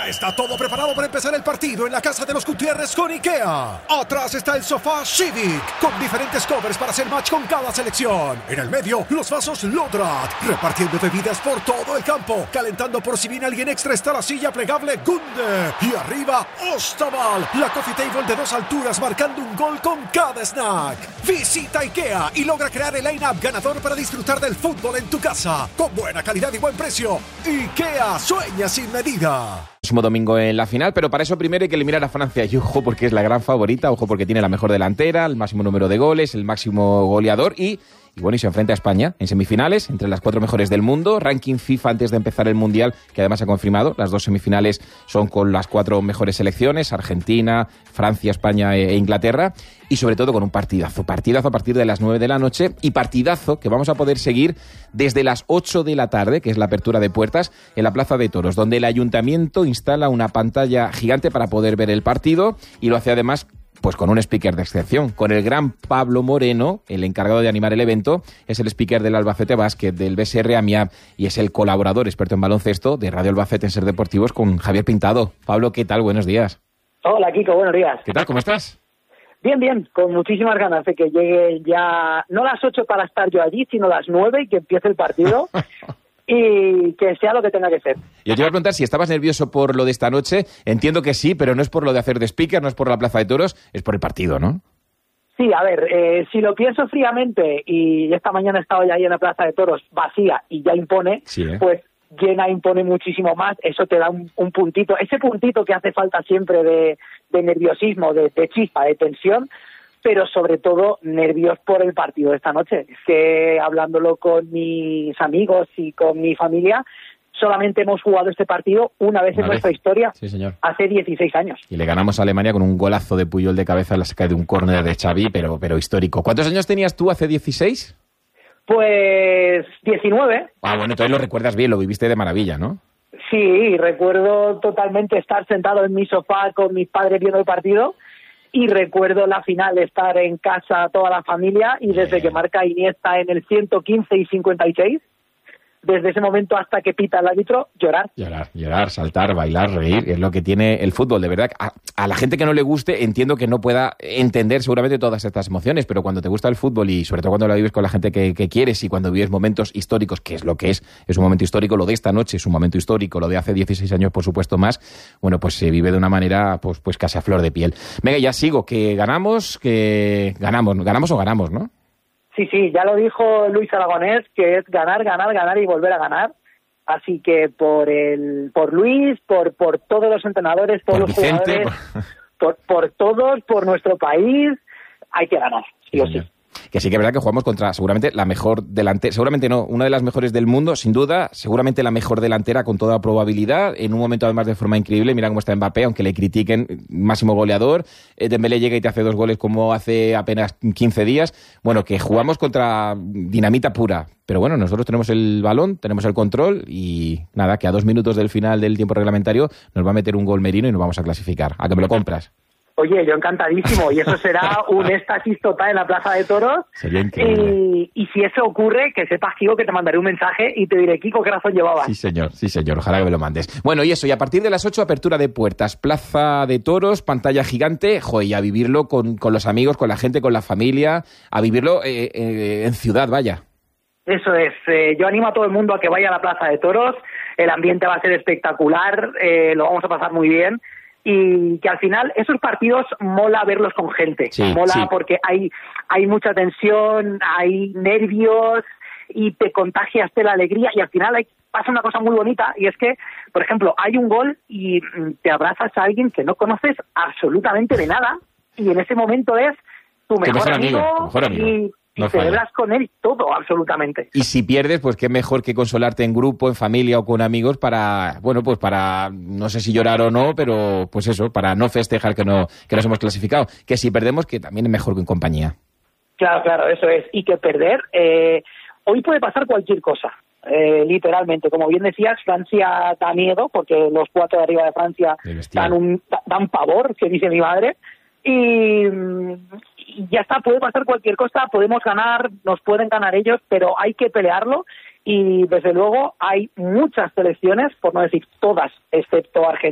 Ya está todo preparado para empezar el partido en la casa de los Gutiérrez con IKEA. Atrás está el sofá Civic, con diferentes covers para hacer match con cada selección. En el medio, los vasos Lodrat, repartiendo bebidas por todo el campo. Calentando por si viene alguien extra está la silla plegable Gunde. Y arriba, Ostaval, la coffee table de 2 alturas marcando un gol con cada snack. Visita IKEA y logra crear el line-up ganador para disfrutar del fútbol en tu casa. Con buena calidad y buen precio. IKEA, sueña sin medida. Próximo domingo en la final, pero para eso primero hay que eliminar a Francia. Y ojo porque es la gran favorita, ojo porque tiene la mejor delantera, el máximo número de goles, el máximo goleador y se enfrenta a España en semifinales, entre las 4 mejores del mundo, ranking FIFA antes de empezar el Mundial, que además ha confirmado, las 2 semifinales son con las 4 mejores selecciones, Argentina, Francia, España e Inglaterra, y sobre todo con un partidazo a partir de las 9 de la noche, y partidazo que vamos a poder seguir desde las 8 de la tarde, que es la apertura de puertas, en la Plaza de Toros, donde el Ayuntamiento instala una pantalla gigante para poder ver el partido, y lo hace además pues con un speaker de excepción, con el gran Pablo Moreno, el encargado de animar el evento, es el speaker del Albacete Basket, del BSR AMIAB, y es el colaborador experto en baloncesto de Radio Albacete en Ser Deportivos con Javier Pintado. Pablo, ¿qué tal? Buenos días. Hola, Kiko, buenos días. ¿Qué tal? ¿Cómo estás? Bien, con muchísimas ganas de que llegue ya, no las 8 para estar yo allí, sino las 9 y que empiece el partido. Y que sea lo que tenga que ser. Yo te iba a preguntar si estabas nervioso por lo de esta noche. Entiendo que sí, pero no es por lo de hacer de speaker, no es por la Plaza de Toros, es por el partido, ¿no? Sí, a ver, si lo pienso fríamente, y esta mañana he estado ya ahí en la Plaza de Toros vacía y ya impone, sí, pues llena impone muchísimo más, eso te da un puntito, ese puntito que hace falta siempre de nerviosismo, de chispa, de tensión, pero sobre todo nervios por el partido de esta noche. Es que hablándolo con mis amigos y con mi familia, solamente hemos jugado este partido una vez en nuestra historia, sí, señor, hace 16 años. Y le ganamos a Alemania con un golazo de Puyol de cabeza en la saca de un córner de Xavi, pero histórico. ¿Cuántos años tenías tú hace 16? Pues 19. Ah, bueno, entonces lo recuerdas bien, lo viviste de maravilla, ¿no? Sí, recuerdo totalmente estar sentado en mi sofá con mis padres viendo el partido. Y recuerdo la final de estar en casa toda la familia y desde que marca Iniesta en el 115 y 56, desde ese momento hasta que pita el árbitro, llorar, saltar, bailar, reír, es lo que tiene el fútbol, de verdad. A la gente que no le guste, entiendo que no pueda entender seguramente todas estas emociones, pero cuando te gusta el fútbol y sobre todo cuando lo vives con la gente que quieres y cuando vives momentos históricos, que es lo que es un momento histórico, lo de esta noche es un momento histórico, lo de hace 16 años por supuesto más, bueno, pues se vive de una manera pues casi a flor de piel. Venga, ya sigo, ganamos o ganamos, ¿no? Sí, ya lo dijo Luis Aragonés, que es ganar y volver a ganar. Así que por Luis, por todos los entrenadores, todos los jugadores, por todos, por nuestro país, hay que ganar, sí o sí. Que sí que es verdad que jugamos contra seguramente la mejor delantera, seguramente no, una de las mejores del mundo, sin duda, seguramente la mejor delantera con toda probabilidad, en un momento además de forma increíble, mira cómo está Mbappé, aunque le critiquen, máximo goleador, Dembélé llega y te hace 2 goles como hace apenas 15 días, bueno, que jugamos contra dinamita pura, pero bueno, nosotros tenemos el balón, tenemos el control y nada, que a 2 minutos del final del tiempo reglamentario nos va a meter un gol Merino y nos vamos a clasificar. ¿A que me lo compras? Oye, yo encantadísimo, y eso será un éxtasis total en la Plaza de Toros. Sería increíble. Y si eso ocurre, que sepas, Kiko, que te mandaré un mensaje y te diré, Kiko, ¿qué razón llevabas? Sí, señor, ojalá que me lo mandes. Bueno, y eso, y a partir de las 8, apertura de puertas, Plaza de Toros, pantalla gigante, y a vivirlo con los amigos, con la gente, con la familia, a vivirlo en ciudad, vaya. Eso es, yo animo a todo el mundo a que vaya a la Plaza de Toros, el ambiente va a ser espectacular, lo vamos a pasar muy bien. Y que al final esos partidos mola verlos con gente, porque hay mucha tensión, hay nervios y te contagias de la alegría y al final pasa una cosa muy bonita y es que, por ejemplo, hay un gol y te abrazas a alguien que no conoces absolutamente de nada y en ese momento es tu mejor amigo. Y celebras con él todo, absolutamente. Y si pierdes, pues qué mejor que consolarte en grupo, en familia o con amigos para, no sé si llorar o no, pero pues eso, para no festejar que nos hemos clasificado. Que si perdemos, que también es mejor que en compañía. Claro, eso es. Y que perder, hoy puede pasar cualquier cosa, literalmente. Como bien decías, Francia da miedo, porque los 4 de arriba de Francia dan pavor, que dice mi madre. Y ya está, puede pasar cualquier cosa, podemos ganar, nos pueden ganar ellos, pero hay que pelearlo y desde luego hay muchas selecciones, por no decir todas, excepto Argentina,